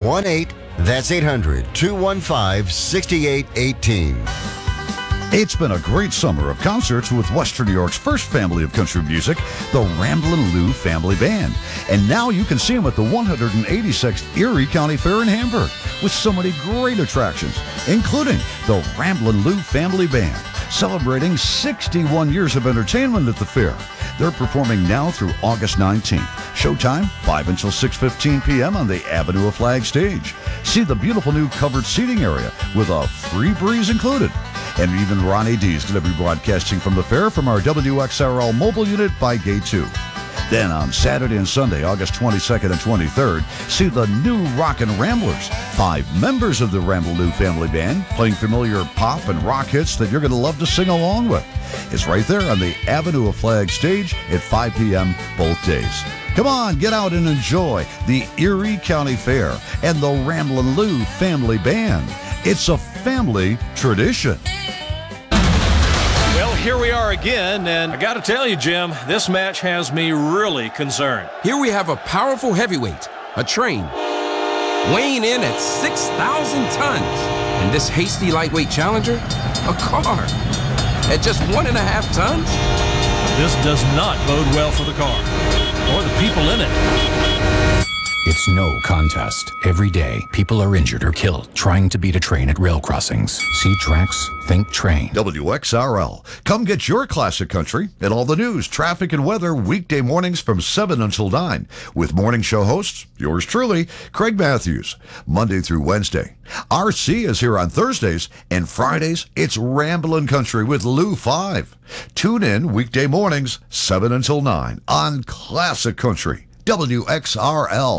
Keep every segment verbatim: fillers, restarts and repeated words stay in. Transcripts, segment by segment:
one eight, that's eight hundred, two one five, six eight one eight. It's been a great summer of concerts with Western New York's first family of country music, the Ramblin' Lou Family Band. And now you can see them at the one hundred eighty-sixth Erie County Fair in Hamburg with so many great attractions, including the Ramblin' Lou Family Band, celebrating sixty-one years of entertainment at the fair. They're performing now through August nineteenth. Showtime, five until six fifteen p.m. on the Avenue of Flag stage. See the beautiful new covered seating area with a free breeze included. And even Ronnie D is going to be broadcasting from the fair from our W X R L mobile unit by Gate two. Then on Saturday and Sunday, August twenty-second and twenty-third, see the new Rockin' Ramblers, five members of the Ramblin' Lou Family Band, playing familiar pop and rock hits that you're going to love to sing along with. It's right there on the Avenue of Flag stage at five p.m. both days. Come on, get out and enjoy the Erie County Fair and the Ramblin' Lou Family Band. It's a family tradition. Well, here we are again, and I got to tell you, Jim, this match has me really concerned. Here we have a powerful heavyweight, a train, weighing in at six thousand tons. And this hasty lightweight challenger, a car, at just one and a half tons? This does not bode well for the car, or the people in it. It's no contest. Every day, people are injured or killed trying to beat a train at rail crossings. See tracks, think train. W X R L. Come get your classic country and all the news, traffic, and weather weekday mornings from seven until nine with morning show hosts, yours truly, Craig Matthews, Monday through Wednesday. R C is here on Thursdays, and Fridays, it's Ramblin' Country with Lou five. Tune in weekday mornings, seven until nine on Classic Country. W X R L.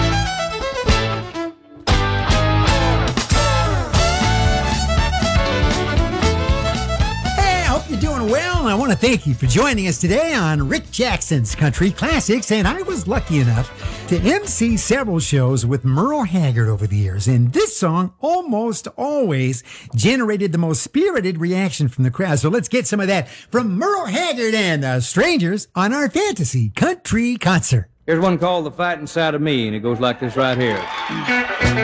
Hey, I hope you're doing well. I want to thank you for joining us today on Rick Jackson's Country Classics. And I was lucky enough to M C several shows with Merle Haggard over the years. And this song almost always generated the most spirited reaction from the crowd. So let's get some of that from Merle Haggard and the Strangers on our Fantasy Country Concert. Here's one called The Fighting Side of Me, and it goes like this right here.